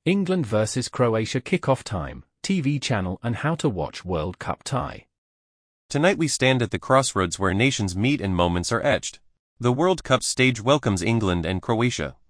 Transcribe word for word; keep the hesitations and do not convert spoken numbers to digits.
England versus Croatia kickoff time, T V channel and how to watch World Cup tie. Tonight we stand at the crossroads where nations meet and moments are etched. The World Cup stage welcomes England and Croatia.